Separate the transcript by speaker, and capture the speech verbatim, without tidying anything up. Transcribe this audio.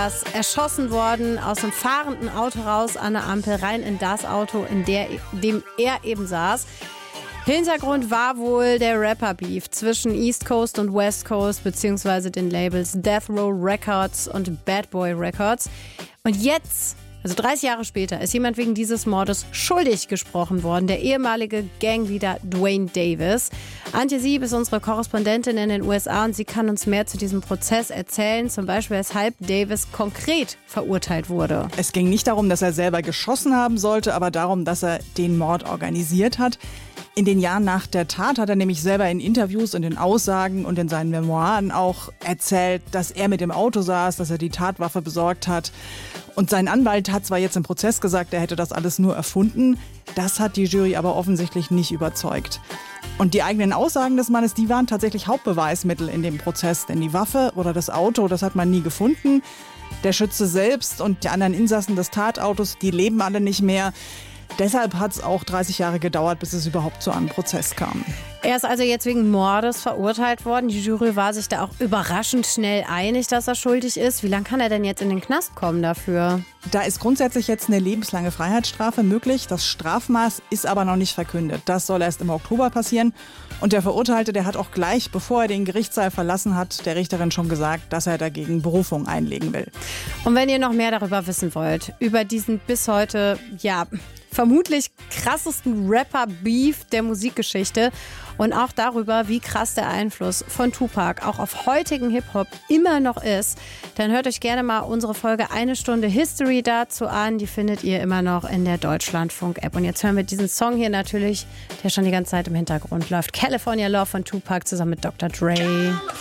Speaker 1: erschossen worden, aus einem fahrenden Auto raus an der Ampel, rein in das Auto, in der, dem er eben saß. Hintergrund war wohl der Rapper-Beef zwischen East Coast und West Coast, beziehungsweise den Labels Death Row Records und Bad Boy Records. Und jetzt, also dreißig Jahre später, ist jemand wegen dieses Mordes schuldig gesprochen worden, der ehemalige Gangleader Duane Davis. Antje Sieb ist unsere Korrespondentin in den U S A und sie kann uns mehr zu diesem Prozess erzählen, zum Beispiel weshalb Davis konkret verurteilt wurde.
Speaker 2: Es ging nicht darum, dass er selber geschossen haben sollte, aber darum, dass er den Mord organisiert hat. In den Jahren nach der Tat hat er nämlich selber in Interviews und in Aussagen und in seinen Memoiren auch erzählt, dass er mit dem Auto saß, dass er die Tatwaffe besorgt hat. Und sein Anwalt hat zwar jetzt im Prozess gesagt, er hätte das alles nur erfunden. Das hat die Jury aber offensichtlich nicht überzeugt. Und die eigenen Aussagen des Mannes, die waren tatsächlich Hauptbeweismittel in dem Prozess. Denn die Waffe oder das Auto, das hat man nie gefunden. Der Schütze selbst und die anderen Insassen des Tatautos, die leben alle nicht mehr. Deshalb hat es auch dreißig Jahre gedauert, bis es überhaupt zu einem Prozess kam.
Speaker 1: Er ist also jetzt wegen Mordes verurteilt worden. Die Jury war sich da auch überraschend schnell einig, dass er schuldig ist. Wie lange kann er denn jetzt in den Knast kommen dafür?
Speaker 2: Da ist grundsätzlich jetzt eine lebenslange Freiheitsstrafe möglich. Das Strafmaß ist aber noch nicht verkündet. Das soll erst im Oktober passieren. Und der Verurteilte, der hat auch gleich, bevor er den Gerichtssaal verlassen hat, der Richterin schon gesagt, dass er dagegen Berufung einlegen will.
Speaker 1: Und wenn ihr noch mehr darüber wissen wollt, über diesen bis heute, ja, vermutlich krassesten Rapper-Beef der Musikgeschichte und auch darüber, wie krass der Einfluss von Tupac auch auf heutigen Hip-Hop immer noch ist, dann hört euch gerne mal unsere Folge Eine Stunde History dazu an. Die findet ihr immer noch in der Deutschlandfunk-App. Und jetzt hören wir diesen Song hier natürlich, der schon die ganze Zeit im Hintergrund läuft. California Love von Tupac zusammen mit Doktor Dre.